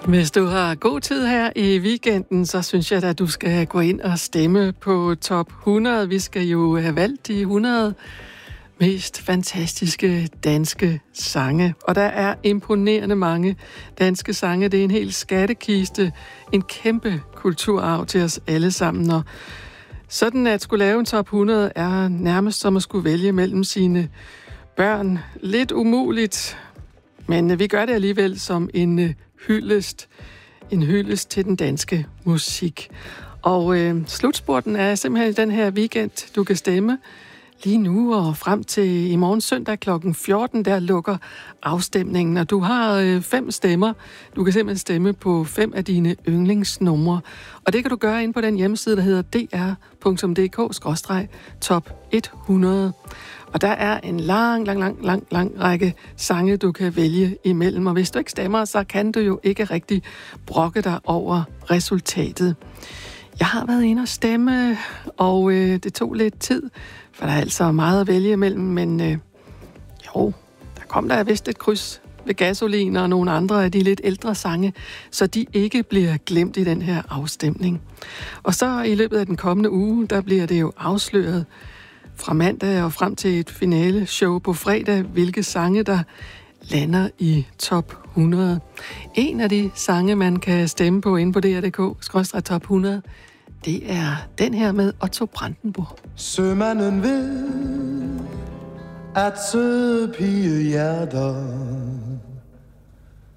Hvis du har god tid her i weekenden, så synes jeg, at du skal gå ind og stemme på top 100. Vi skal jo have valgt de 100 mest fantastiske danske sange. Og der er imponerende mange danske sange. Det er en hel skattekiste, en kæmpe kulturarv til os alle sammen. Og sådan at skulle lave en top 100 er nærmest som at skulle vælge mellem sine børn. Lidt umuligt, men vi gør det alligevel som en hyldest til den danske musik. Og slutspurten er simpelthen den her weekend, du kan stemme lige nu og frem til i morgen søndag kl. 14, der lukker afstemningen. Og du har 5 stemmer. Du kan simpelthen stemme på 5 af dine yndlingsnumre. Og det kan du gøre ind på den hjemmeside, der hedder dr.dk/top 100. Og der er en lang række sange, du kan vælge imellem. Og hvis du ikke stemmer, så kan du jo ikke rigtig brokke dig over resultatet. Jeg har været inde og stemme, og det tog lidt tid, for der er altså meget at vælge imellem. Men der kom der vist et kryds ved Gasolin og nogle andre af de lidt ældre sange, så de ikke bliver glemt i den her afstemning. Og så i løbet af den kommende uge, der bliver det jo afsløret fra mandag og frem til et finale show på fredag, hvilke sange, der lander i top 100. En af de sange, man kan stemme på inde på dr.dk/top 100, det er den her med Otto Brandenburg. Sømanden ved, at søde pigehjerter